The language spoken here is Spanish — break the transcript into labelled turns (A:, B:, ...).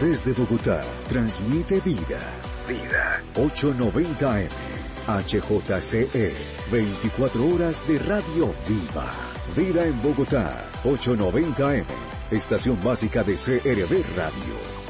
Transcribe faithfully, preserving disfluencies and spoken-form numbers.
A: desde Bogotá, transmite Vida. Vida. ochocientos noventa A M. H J C E. veinticuatro horas de radio viva. Vida en Bogotá. ochocientos noventa A M. Estación básica de C R B Radio.